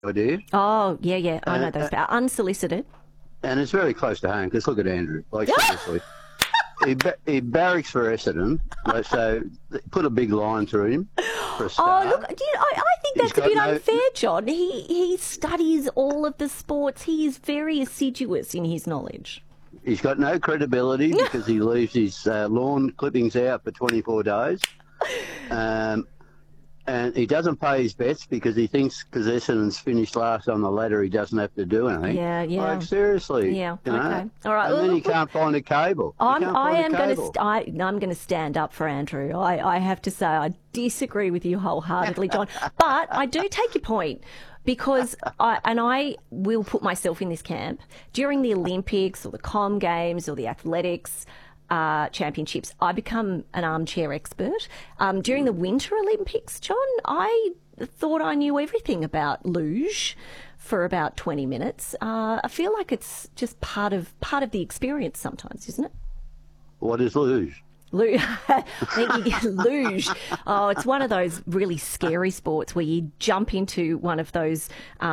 idea. Oh, yeah, yeah. I know those. Unsolicited. And it's very close to home because look at Andrew. Like, seriously. He barracks for Essendon, like, so put a big line through him for a start. Oh, look, I think that's a bit unfair, John. He studies all of the sports. He is very assiduous in his knowledge. He's got no credibility because he leaves his lawn clippings out for 24 days. And he doesn't pay his bets because he thinks because Essendon's finished last on the ladder, he doesn't have to do anything. Yeah, yeah. Like, seriously. Yeah, you know? okay. All right. And then he can't find a cable. I'm going to stand up for Andrew. I have to say I disagree with you wholeheartedly, John. But I do take your point because I will put myself in this camp during the Olympics or the Com Games or the athletics championships. I become an armchair expert. During the Winter Olympics, John, I thought I knew everything about luge for about 20 minutes. I feel like it's just part of the experience sometimes, isn't it? What is luge? Luge. Oh, it's one of those really scary sports where you jump into one of those,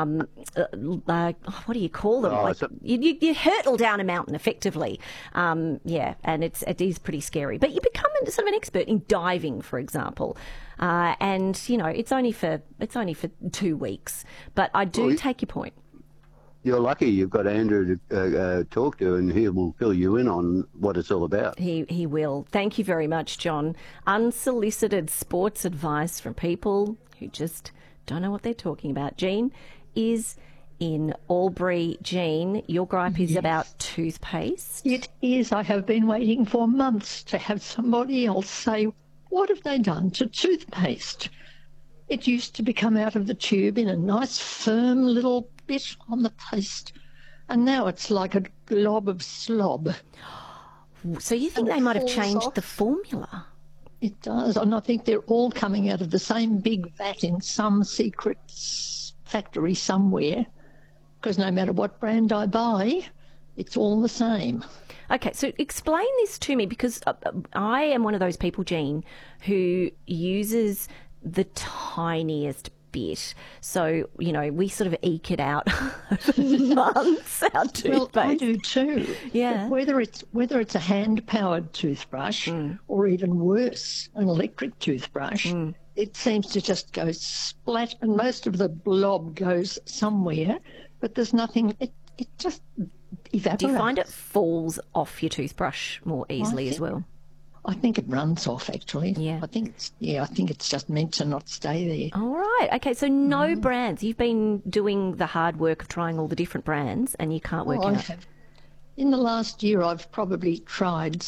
what do you call them? You hurtle down a mountain effectively. Yeah, and it is pretty scary. But you become sort of an expert in diving, for example. And, you know, it's only for 2 weeks. But I do take your point. You're lucky you've got Andrew to talk to, and he will fill you in on what it's all about. He will. Thank you very much, John. Unsolicited sports advice from people who just don't know what they're talking about. Jean is in Albury. Jean, your gripe is about toothpaste. It is. I have been waiting for months to have somebody else say, what have they done to toothpaste? It used to come out of the tube in a nice firm little bit on the paste, and now it's like a glob of slob. So you think they might have changed the formula? It does, and I think they're all coming out of the same big vat in some secret factory somewhere, because no matter what brand I buy, it's all the same. Okay, so explain this to me, because I am one of those people, Jean, who uses the tiniest bit. So, you know, we sort of eke it out over months, our toothpaste. Well, I do too. Yeah. But whether it's a hand-powered toothbrush or even worse, an electric toothbrush, it seems to just go splat, and most of the blob goes somewhere, but there's nothing, it just evaporates. Do you find it falls off your toothbrush more easily as well? I think it runs off, actually. Yeah. I think it's just meant to not stay there. All right. Okay, so no brands. You've been doing the hard work of trying all the different brands and you can't work out. In the last year, I've probably tried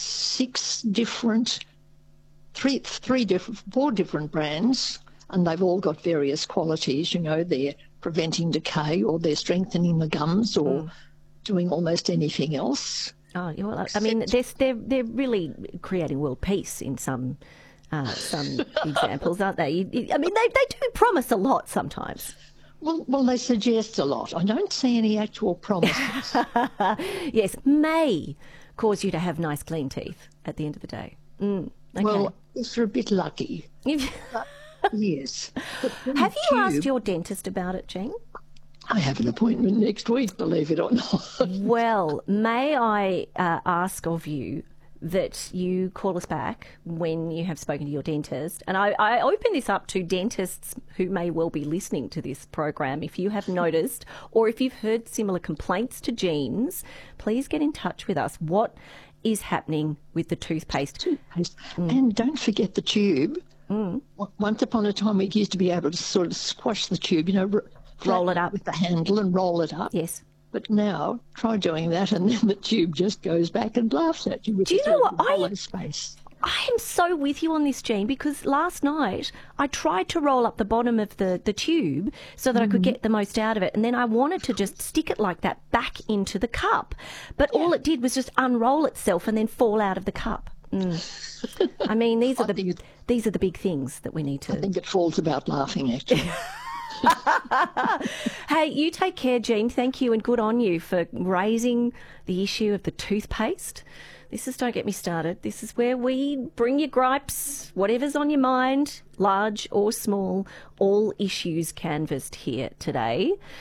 4 different brands, and they've all got various qualities. You know, they're preventing decay, or they're strengthening the gums, or doing almost anything else. Oh, well, I mean, they're really creating world peace in some examples, aren't they? I mean, they do promise a lot sometimes. Well, they suggest a lot. I don't see any actual promises. Yes, may cause you to have nice, clean teeth at the end of the day. Okay. Well, if you're a bit lucky. Yes. Have you asked your dentist about it, Jean? I have an appointment next week, believe it or not. Well, may I ask of you that you call us back when you have spoken to your dentist? And I open this up to dentists who may well be listening to this program. If you have noticed, or if you've heard similar complaints to Jean's, please get in touch with us. What is happening with the toothpaste? And don't forget the tube. Once upon a time, we used to be able to sort of squash the tube, you know, roll it up with the handle and roll it up. Yes. But now, try doing that, and then the tube just goes back and laughs at you. Do you know what? Space. I am so with you on this, Jean, because last night I tried to roll up the bottom of the tube so that I could get the most out of it, and then I wanted to just stick it like that back into the cup. But all it did was just unroll itself and then fall out of the cup. I mean, these are the big things that we need to... I think it falls about laughing, actually. Hey, you take care, Jean. Thank you, and good on you for raising the issue of the toothpaste. This is Don't Get Me Started. This is where we bring your gripes, whatever's on your mind, large or small, all issues canvassed here today.